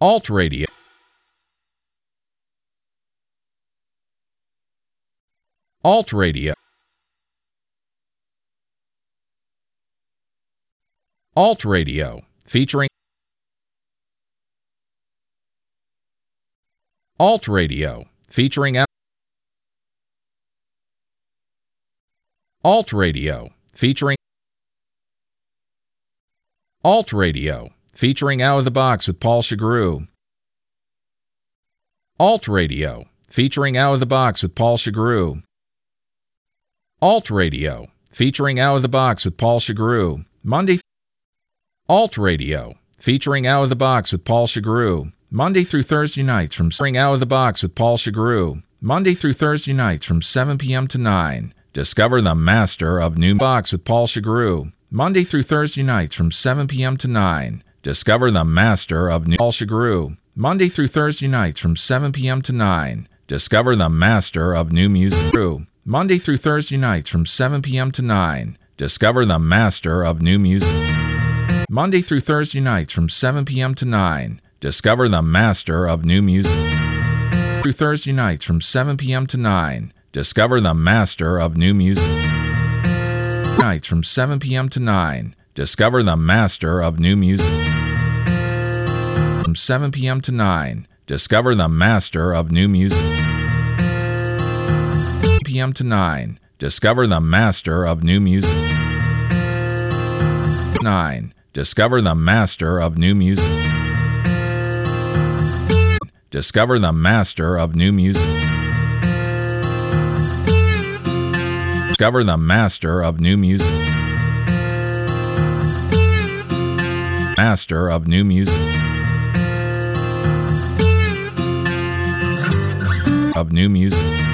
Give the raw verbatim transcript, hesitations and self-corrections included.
Alt Radio. Alt Radio. Alt Radio, featuring Alt Radio, featuring Alt Radio, featuring Alt Radio, featuring Out of the Box with Paul Chagru. Alt Radio, featuring Out of the Box with Paul Chagru. Alt Radio, featuring Out of the Box with Paul Chagru. Monday. Alt Radio, featuring Out of the Box with Paul Chagru. Monday through Thursday nights from Spring Out of the Box with Paul Chagru. Monday through Thursday nights from seven p.m. to nine. Discover the master of New Box with Paul Chagru. Monday through Thursday nights from seven p.m. to nine. Discover the master of New Paul Chagru. Monday through Thursday nights from seven p.m. to nine. Discover the master of new music. Monday through Thursday nights from seven p.m. to nine. Discover the master of new music. Monday through Thursday nights from seven p.m. to nine. Discover the master of new music. Through Thursday nights from seven p.m. to nine. Discover the master of new music. Nights from seven p.m. to nine. Discover the master of new music. From seven p.m. to nine. Discover the master of new music. p m to nine. Discover the master of new music. nine. Discover the master of new music. Discover the master of new music. Discover the master of new music. Master of new music. Of new music.